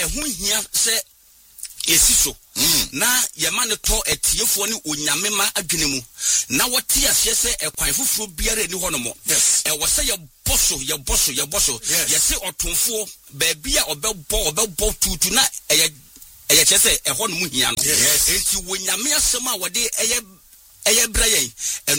ɛho hia sɛ esiso na yɛma ne tɔ etiefo ne onyamema adwene mu na wɔte ahyɛ sɛ ɛkwan foforo biara ni hɔ no mo ɛwɔ sɛ yɛbɔso yɛse ɔtomfo baabi a ɔbɛbɔ tutu na ɛyɛ kyɛ sɛ ɛhɔ no mu hia no enti wonyame asɛm a wɔde ɛyɛ bra yɛn